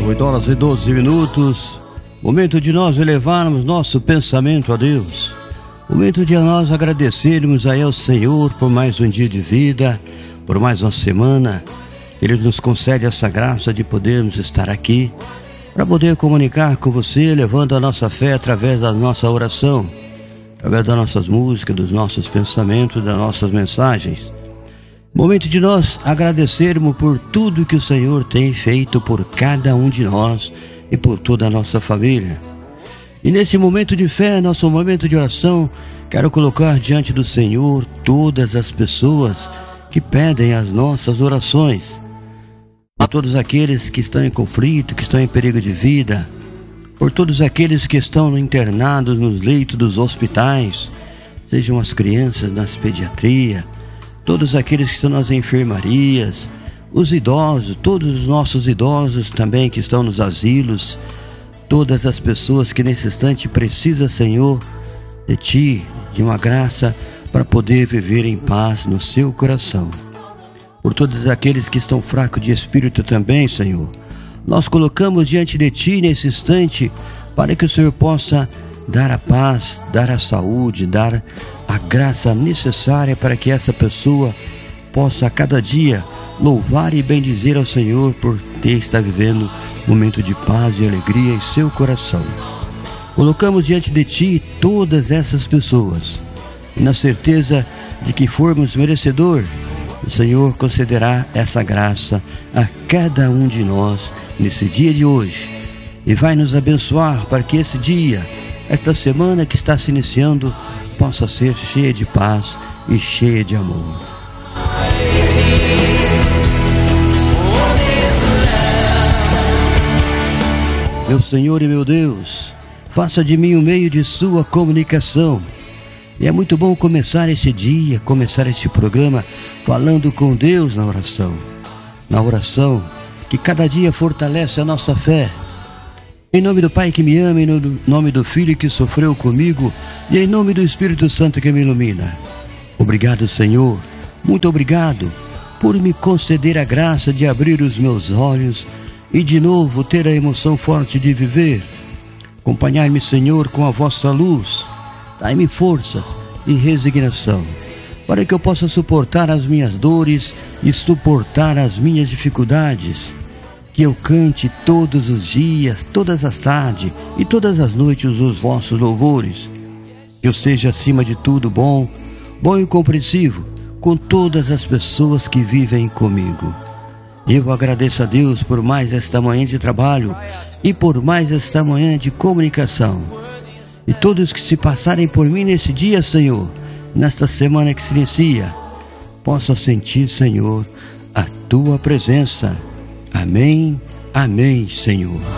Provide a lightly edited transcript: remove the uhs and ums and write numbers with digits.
8h12. Momento de nós elevarmos nosso pensamento a Deus. Momento de nós agradecermos aí ao Senhor por mais um dia de vida, por mais uma semana. Ele nos concede essa graça de podermos estar aqui para poder comunicar com você, levando a nossa fé através da nossa oração, através das nossas músicas, dos nossos pensamentos, das nossas mensagens. Momento de nós agradecermos por tudo que o Senhor tem feito por cada um de nós e por toda a nossa família. E nesse momento de fé, nosso momento de oração, quero colocar diante do Senhor todas as pessoas que pedem as nossas orações. Por todos aqueles que estão em conflito, que estão em perigo de vida, por todos aqueles que estão internados nos leitos dos hospitais, sejam as crianças nas pediatria, todos aqueles que estão nas enfermarias, os idosos, todos os nossos idosos também que estão nos asilos, todas as pessoas que nesse instante precisam, Senhor, de Ti, de uma graça para poder viver em paz no seu coração. Por todos aqueles que estão fracos de espírito também, Senhor, nós colocamos diante de Ti nesse instante para que o Senhor possa dar a paz, dar a saúde, dar a graça necessária para que essa pessoa possa a cada dia louvar e bendizer ao Senhor por ter estar vivendo um momento de paz e alegria em seu coração. Colocamos diante de Ti todas essas pessoas e na certeza de que formos merecedor, o Senhor concederá essa graça a cada um de nós nesse dia de hoje e vai nos abençoar para que esse dia, esta semana que está se iniciando, possa ser cheia de paz e cheia de amor. Meu Senhor e meu Deus, faça de mim o meio de sua comunicação. E é muito bom começar este dia, começar este programa falando com Deus na oração. Na oração que cada dia fortalece a nossa fé. Em nome do Pai que me ama, em nome do Filho que sofreu comigo e em nome do Espírito Santo que me ilumina. Obrigado, Senhor, muito obrigado por me conceder a graça de abrir os meus olhos e de novo ter a emoção forte de viver. Acompanhar-me, Senhor, com a vossa luz. Dai-me forças e resignação para que eu possa suportar as minhas dores e suportar as minhas dificuldades. Que eu cante todos os dias, todas as tardes e todas as noites os vossos louvores. Que eu seja acima de tudo bom e compreensivo com todas as pessoas que vivem comigo. Eu agradeço a Deus por mais esta manhã de trabalho e por mais esta manhã de comunicação. E todos que se passarem por mim nesse dia, Senhor, nesta semana que se inicia, possa sentir, Senhor, a Tua presença. Amém, amém, Senhor.